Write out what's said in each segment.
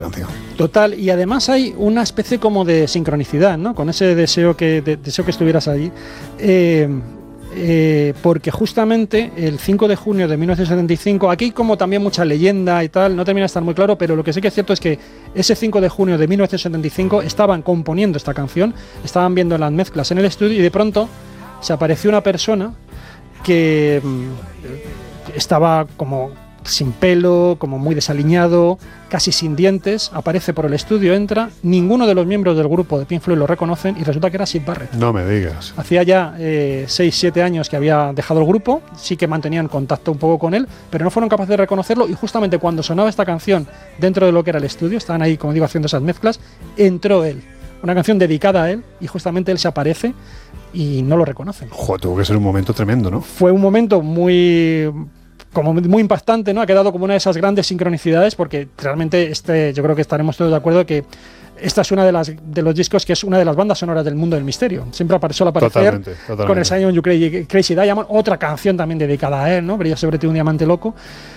canción. Total, y además hay una especie como de sincronicidad, ¿no? Con ese deseo que estuvieras allí. Porque justamente el 5 de junio de 1975, aquí hay como también mucha leyenda y tal, no termina de estar muy claro, pero lo que sí que es cierto es que ese 5 de junio de 1975 estaban componiendo esta canción, estaban viendo las mezclas en el estudio y de pronto se apareció una persona que estaba como sin pelo, como muy desaliñado, casi sin dientes, aparece por el estudio, entra, ninguno de los miembros del grupo de Pink Floyd lo reconocen y resulta que era Syd Barrett. No me digas. Hacía ya 6-7 años que había dejado el grupo, sí que mantenían contacto un poco con él, pero no fueron capaces de reconocerlo y justamente cuando sonaba esta canción dentro de lo que era el estudio, estaban ahí, como digo, haciendo esas mezclas, entró él. Una canción dedicada a él y justamente él se aparece y no lo reconocen. Joder, tuvo que ser un momento tremendo, ¿no? Fue un momento muy impactante, ¿no? Ha quedado como una de esas grandes sincronicidades porque realmente yo creo que estaremos todos de acuerdo que esta es una de los discos que es una de las bandas sonoras del mundo del misterio. Siempre suele aparecer totalmente. Con el Shine On You Crazy Diamond, otra canción también dedicada a él, ¿no? Brilla sobre ti un diamante loco,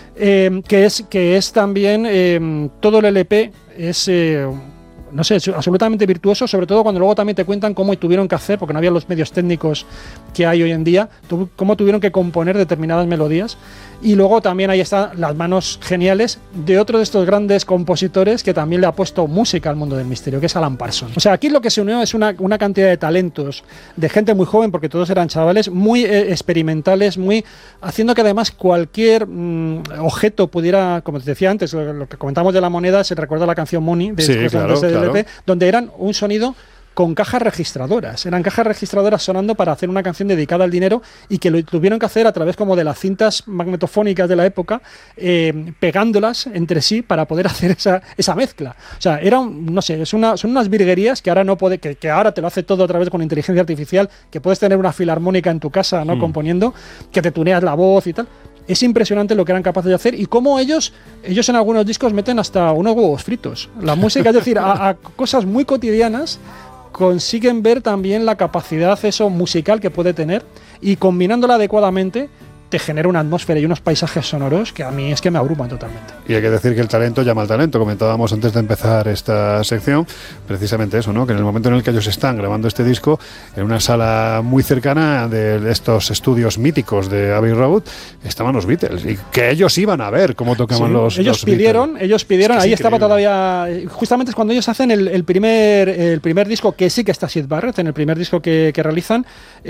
que es también todo el LP es no sé, es absolutamente virtuoso, sobre todo cuando luego también te cuentan cómo tuvieron que hacer, porque no había los medios técnicos que hay hoy en día, cómo tuvieron que componer determinadas melodías. Y luego también ahí están las manos geniales de otro de estos grandes compositores que también le ha puesto música al mundo del misterio, que es Alan Parsons. O sea, aquí lo que se unió es una cantidad de talentos, de gente muy joven, porque todos eran chavales, muy experimentales, haciendo que además cualquier objeto pudiera, como te decía antes, lo que comentamos de la moneda, se recuerda la canción Money de LP, donde eran un sonido con cajas registradoras. Eran cajas registradoras sonando para hacer una canción dedicada al dinero y que lo tuvieron que hacer a través como de las cintas magnetofónicas de la época, pegándolas entre sí para poder hacer esa mezcla. O sea, no sé, son unas virguerías que ahora no puede, que ahora te lo hace todo a través con inteligencia artificial, que puedes tener una filarmónica en tu casa, ¿no? Componiendo, que te tuneas la voz y tal. Es impresionante lo que eran capaces de hacer y cómo ellos en algunos discos meten hasta unos huevos fritos. La música, es decir, a cosas muy cotidianas, consiguen ver también la capacidad musical que puede tener y combinándola adecuadamente te genera una atmósfera y unos paisajes sonoros que a mí es que me abruman totalmente. Y hay que decir que el talento llama al talento. Comentábamos antes de empezar esta sección precisamente eso, ¿no? Que en el momento en el que ellos están grabando este disco en una sala muy cercana de estos estudios míticos de Abbey Road estaban los Beatles y que ellos iban a ver cómo tocaban los pidieron, es que ahí estaba increíble. Todavía, justamente es cuando ellos hacen el primer disco, que sí que está Syd Barrett en el primer disco que realizan.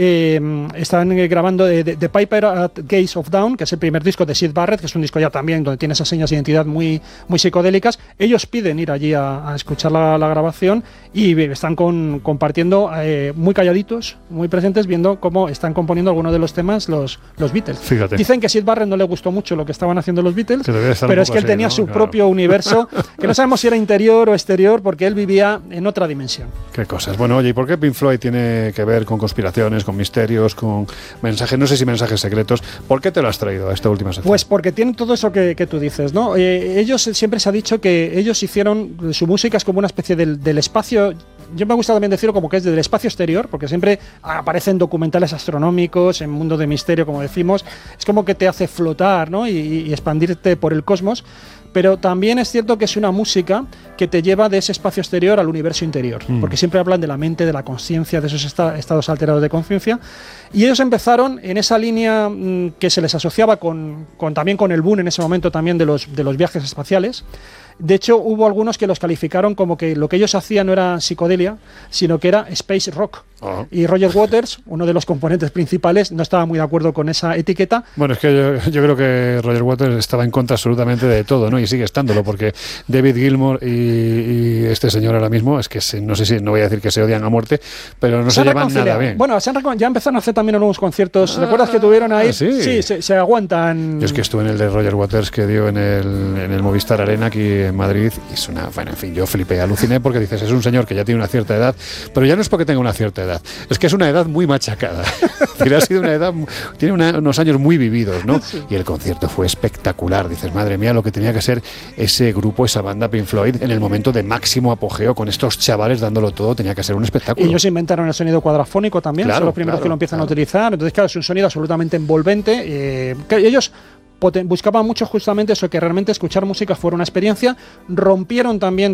Están grabando The Piper at Gates of Dawn, que es el primer disco de Syd Barrett, que es un disco ya también donde tiene esas señas de identidad muy psicodélicas. Ellos piden ir allí a escuchar la grabación y están compartiendo muy calladitos, muy presentes, viendo cómo están componiendo algunos de los temas los Beatles. Fíjate. Dicen que a Syd Barrett no le gustó mucho lo que estaban haciendo los Beatles, pero es que él tenía su propio universo, que no sabemos si era interior o exterior, porque él vivía en otra dimensión. Qué cosas. Bueno, oye, ¿y por qué Pink Floyd tiene que ver con conspiraciones, con misterios, con mensajes, no sé si mensajes secretos? ¿Por qué te lo has traído a esta última sección? Pues porque tienen todo eso que tú dices, ¿no? Ellos siempre se ha dicho que ellos hicieron, su música es como una especie del espacio. Yo me gusta también decirlo como que es del espacio exterior, porque siempre aparecen documentales astronómicos, en mundo de misterio, como decimos. Es como que te hace flotar, ¿no? y expandirte por el cosmos. Pero también es cierto que es una música que te lleva de ese espacio exterior al universo interior, porque siempre hablan de la mente, de la conciencia, de esos estados alterados de conciencia. Y ellos empezaron en esa línea que se les asociaba también con el boom en ese momento también de los viajes espaciales. De hecho, hubo algunos que los calificaron como que lo que ellos hacían no era psicodelia, sino que era space rock. Uh-huh. Y Roger Waters, uno de los componentes principales, no estaba muy de acuerdo con esa etiqueta. Bueno, es que yo creo que Roger Waters estaba en contra absolutamente de todo, ¿no? Y sigue estándolo, porque David Gilmour y este señor ahora mismo, es que no sé si, no voy a decir que se odian a muerte, pero no se llevan nada bien. Bueno, ya empezaron a hacer también algunos conciertos. ¿Recuerdas que tuvieron ahí? Sí, se aguantan. Yo es que estuve en el de Roger Waters que dio en el Movistar Arena aquí en Madrid y es bueno, en fin, yo flipé, aluciné porque dices, es un señor que ya tiene una cierta edad, pero ya no es porque tenga una cierta edad, es que es una edad muy machacada. Ha sido una edad, tiene unos años muy vividos, ¿no? Sí. Y el concierto fue espectacular, dices, madre mía, lo que tenía que ser ese grupo, esa banda Pink Floyd en el momento de máximo apogeo con estos chavales dándolo todo, tenía que ser un espectáculo. Ellos inventaron el sonido cuadrafónico también, son los primeros que lo empiezan a utilizar, entonces claro, es un sonido absolutamente envolvente, que ellos buscaban mucho justamente eso, que realmente escuchar música fuera una experiencia. Rompieron también